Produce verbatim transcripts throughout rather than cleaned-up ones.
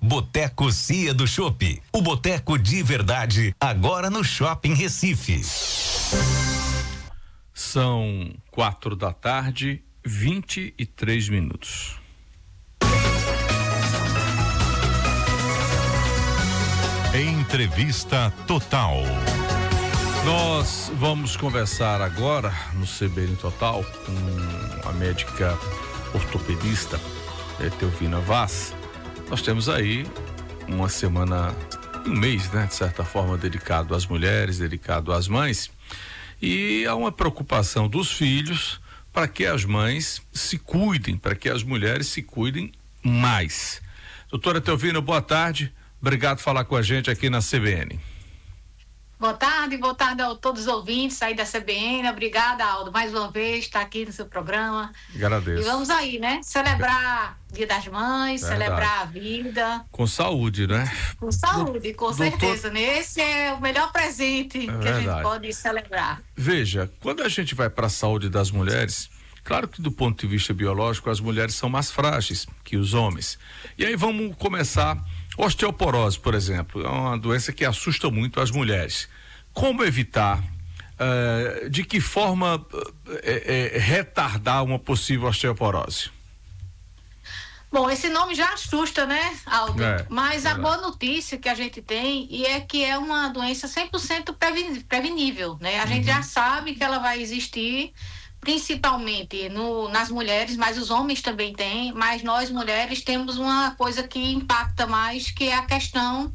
Boteco Cia do Chopp. O boteco de verdade, agora no Shopping Recife. São quatro da tarde, vinte e três minutos. Entrevista Total. Nós vamos conversar agora no C B N Total com a médica ortopedista Etelvina Vaz. Nós temos aí uma semana, um mês, né, de certa forma, dedicado às mulheres, dedicado às mães, e há uma preocupação dos filhos para que as mães se cuidem, para que as mulheres se cuidem mais. Doutora Etelvina, boa tarde. Obrigado por falar com a gente aqui na C B N. Boa tarde, boa tarde a todos os ouvintes aí da C B N. Obrigada, Aldo, mais uma vez estar aqui no seu programa. Agradeço. E vamos aí, né? Celebrar Dia das Mães, Verdade. Celebrar a vida. Com saúde, né? Com saúde, com Doutor... certeza, né? Esse é o melhor presente é que verdade. A gente pode celebrar. Veja, quando a gente vai para a saúde das mulheres, claro que do ponto de vista biológico as mulheres são mais frágeis que os homens. E aí vamos começar. Osteoporose, por exemplo, é uma doença que assusta muito as mulheres. Como evitar? Uh, de que forma uh, é, é, retardar uma possível osteoporose? Bom, esse nome já assusta, né, Aldo? É, Mas é a boa notícia que a gente tem e é que é uma doença cem por cento prevenível, né? A uhum. gente já sabe que ela vai existir, principalmente no, nas mulheres, mas os homens também têm, mas nós mulheres temos uma coisa que impacta mais, que é a questão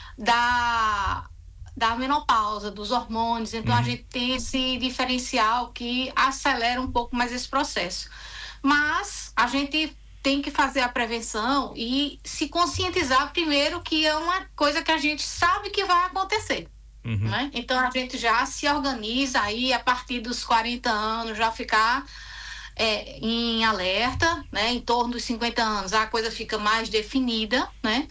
da, da menopausa, dos hormônios. Então uhum. a gente tem esse diferencial que acelera um pouco mais esse processo. Mas a gente tem que fazer a prevenção e se conscientizar primeiro que é uma coisa que a gente sabe que vai acontecer. Uhum. Né? Então a gente já se organiza aí a partir dos quarenta anos, já ficar é, em alerta, né? Em torno dos cinquenta anos a coisa fica mais definida, né?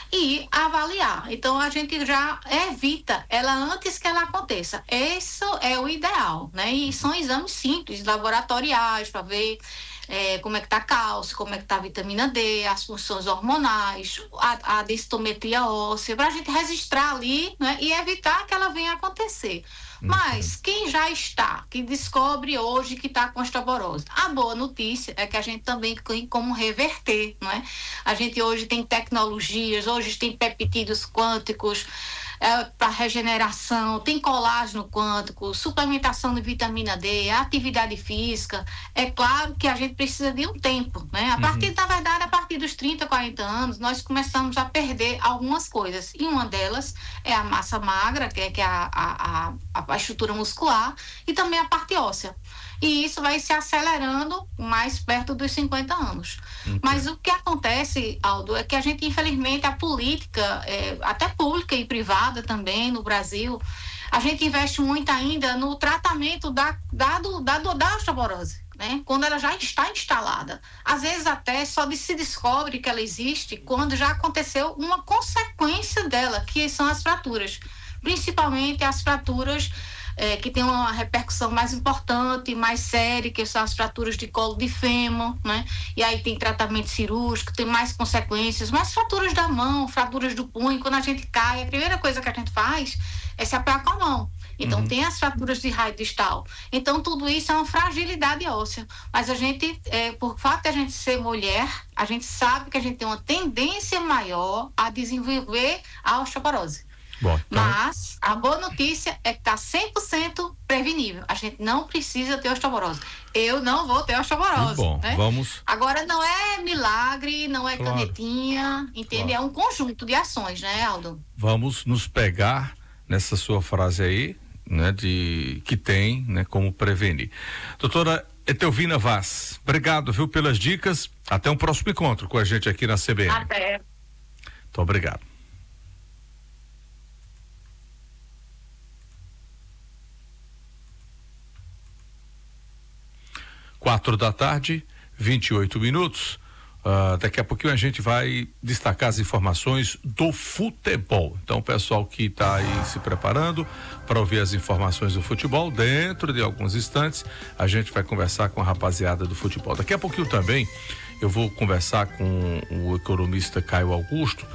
E avaliar. Então a gente já evita ela antes que ela aconteça. Isso é o ideal, né? E são exames simples, laboratoriais, para ver É, como é que tá cálcio, como é que tá a vitamina D, as funções hormonais, a, a densitometria óssea, para a gente registrar ali, né, e evitar que ela venha a acontecer. Uhum. Mas quem já está, que descobre hoje que está com osteoporose, a boa notícia é que a gente também tem como reverter, não é? A gente hoje tem tecnologias, hoje tem peptídeos quânticos, É, para regeneração, tem colágeno quântico, suplementação de vitamina D, atividade física. É claro que a gente precisa de um tempo, né? A partir, uhum. na verdade, a partir dos trinta, quarenta anos, nós começamos a perder algumas coisas. E uma delas é a massa magra, que é, que é a, a, a, a estrutura muscular, e também a parte óssea. E isso vai se acelerando mais perto dos cinquenta anos. Okay. Mas o que acontece, Aldo, é que a gente, infelizmente, a política, é, até pública e privada também no Brasil, a gente investe muito ainda no tratamento da, da, do, da, da osteoporose, né? Quando ela já está instalada. Às vezes até só se descobre que ela existe quando já aconteceu uma consequência dela, que são as fraturas. Principalmente as fraturas É, que tem uma repercussão mais importante, mais séria, que são as fraturas de colo de fêmur, né? E aí tem tratamento cirúrgico, tem mais consequências, mas fraturas da mão, fraturas do punho, quando a gente cai, a primeira coisa que a gente faz é se apoiar com a mão. Então uhum. tem as fraturas de raio distal. Então tudo isso é uma fragilidade óssea. Mas a gente, é, por fato de a gente ser mulher, a gente sabe que a gente tem uma tendência maior a desenvolver a osteoporose. Bom, então... Mas a boa notícia é que está cem por cento prevenível. A gente não precisa ter osteoporose. Eu não vou ter osteoporose. Bom, né? vamos... Agora não é milagre, não é claro. Canetinha, entende? Claro. É um conjunto de ações, né, Aldo? Vamos nos pegar nessa sua frase aí, né, de que tem, né, como prevenir. Doutora Etelvina Vaz, obrigado, viu, pelas dicas. Até um próximo encontro com a gente aqui na C B N. Até. Muito obrigado. Quatro da tarde, vinte e oito minutos. Uh, daqui a pouquinho a gente vai destacar as informações do futebol. Então, o pessoal que está aí se preparando para ouvir as informações do futebol, dentro de alguns instantes, a gente vai conversar com a rapaziada do futebol. Daqui a pouquinho também eu vou conversar com o economista Caio Augusto